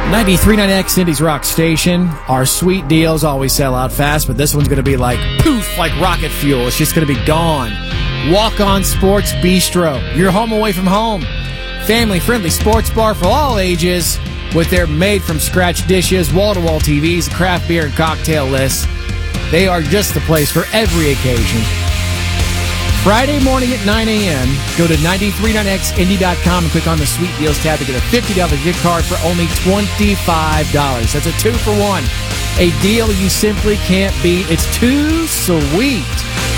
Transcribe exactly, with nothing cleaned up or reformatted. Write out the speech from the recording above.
ninety-three point nine X, Indy's Rock Station. Our sweet deals always sell out fast, but this one's going to be like poof, like rocket fuel. It's just going to be gone. Walk On Sports Bistro. Your home away from home. Family-friendly sports bar for all ages with their made-from-scratch dishes, wall-to-wall T Vs, craft beer and cocktail lists. They are just the place for every occasion. Friday morning at nine a.m., go to ninety-three point nine X Indy dot com and click on the Sweet Deals tab to get a fifty dollars gift card for only twenty-five dollars. That's a two for one. A deal you simply can't beat. It's too sweet.